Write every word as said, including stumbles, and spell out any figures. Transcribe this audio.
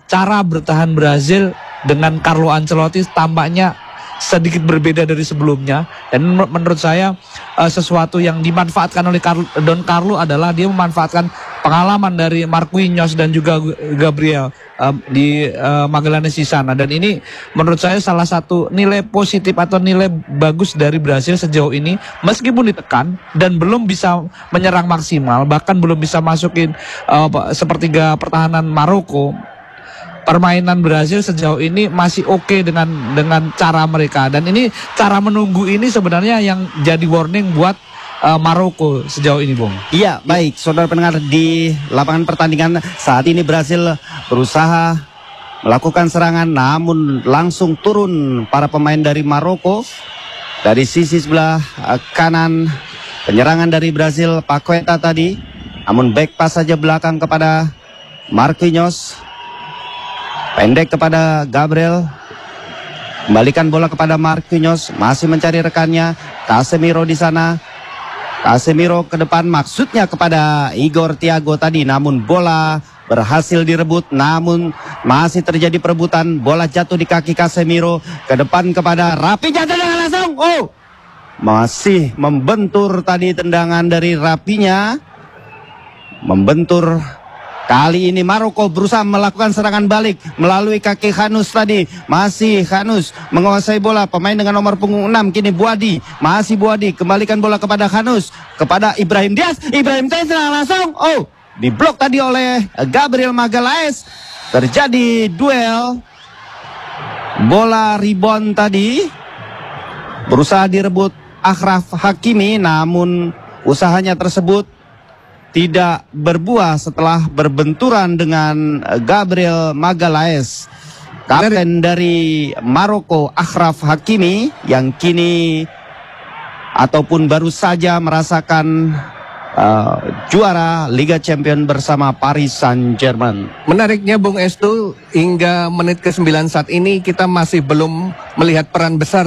cara bertahan Brazil dengan Carlo Ancelotti tampaknya sedikit berbeda dari sebelumnya, dan menurut saya uh, sesuatu yang dimanfaatkan oleh Carlo, Don Carlo adalah dia memanfaatkan pengalaman dari Marquinhos dan juga Gabriel uh, di uh, Magallanes di sana, dan ini menurut saya salah satu nilai positif atau nilai bagus dari Brasil sejauh ini, meskipun ditekan dan belum bisa menyerang maksimal, bahkan belum bisa masukin uh, sepertiga pertahanan Maroko. Permainan Brasil sejauh ini masih oke okay dengan dengan cara mereka, dan ini cara menunggu ini sebenarnya yang jadi warning buat uh, Maroko sejauh ini, Bung. Iya, baik, saudara pendengar, di lapangan pertandingan saat ini Brasil berusaha melakukan serangan, namun langsung turun para pemain dari Maroko. Dari sisi sebelah uh, kanan penyerangan dari Brasil, Paqueta tadi, namun back pass saja belakang kepada Marquinhos. Pendek kepada Gabriel, kembalikan bola kepada Marquinhos, masih mencari rekannya. Casemiro di sana, Casemiro ke depan, maksudnya kepada Igor Thiago tadi, namun bola berhasil direbut, namun masih terjadi perebutan. Bola jatuh di kaki Casemiro, ke depan kepada Rafinha, tendangan langsung. Oh, masih membentur tadi tendangan dari Rafinha, membentur. Kali ini Maroko berusaha melakukan serangan balik melalui kaki Khanous tadi. Masih Khanous menguasai bola. Pemain dengan nomor punggung enam kini Buadi. Masih Buadi, kembalikan bola kepada Khanous, kepada Ibrahim Diaz. Ibrahim Diaz langsung. Oh, diblok tadi oleh Gabriel Magalhaes. Terjadi duel. Bola rebound tadi berusaha direbut Achraf Hakimi, namun usahanya tersebut tidak berbuah setelah berbenturan dengan Gabriel Magalhaes, kapten dari Maroko, Achraf Hakimi, yang kini ataupun baru saja merasakan uh, juara Liga Champions bersama Paris Saint-Germain. Menariknya, Bung Estu, hingga menit ke sembilan saat ini kita masih belum melihat peran besar